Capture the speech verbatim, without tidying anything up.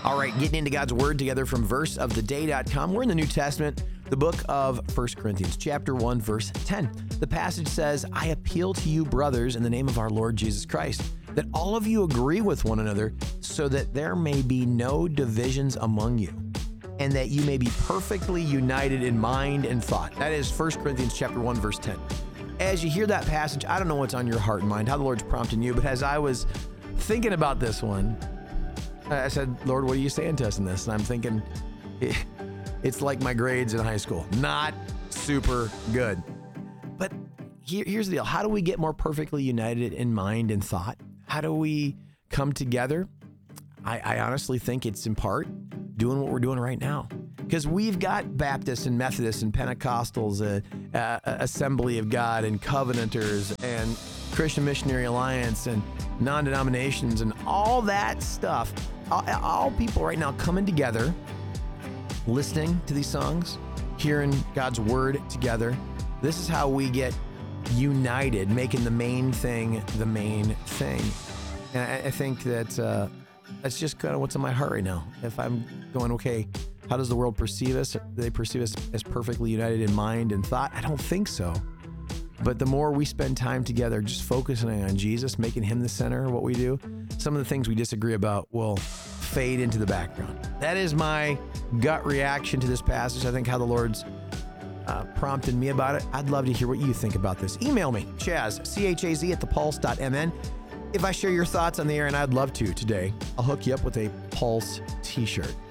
All right, getting into God's Word together from verse of the day dot com. We're in the New Testament, the book of First Corinthians, chapter one, verse ten. The passage says, I appeal to you, brothers, in the name of our Lord Jesus Christ, that all of you agree with one another so that there may be no divisions among you, and that you may be perfectly united in mind and thought. That is First Corinthians chapter one, verse ten. As you hear that passage, I don't know what's on your heart and mind, how the Lord's prompting you, but as I was thinking about this one, I said, Lord, what are you saying to us in this? And I'm thinking, it's like my grades in high school. Not super good. But here, here's the deal. How do we get more perfectly united in mind and thought? How do we come together? I, I honestly think it's in part doing what we're doing right now. Because we've got Baptists and Methodists and Pentecostals, uh, uh, Assembly of God and Covenanters and Christian Missionary Alliance and non-denominations and all that stuff. All, all people right now coming together, listening to these songs, hearing God's word together. This is how we get united, making the main thing the main thing. And I, I think that uh, that's just kind of what's in my heart right now. If I'm going, okay, how does the world perceive us? Do they perceive us as perfectly united in mind and thought? I don't think so. But the more we spend time together just focusing on Jesus, making him the center of what we do, some of the things we disagree about will fade into the background. That is my gut reaction to this passage. I think how the Lord's uh, prompted me about it. I'd love to hear what you think about this. Email me, Chaz, C H A Z at the pulse dot M N. If I share your thoughts on the air, and I'd love to today, I'll hook you up with a Pulse t-shirt.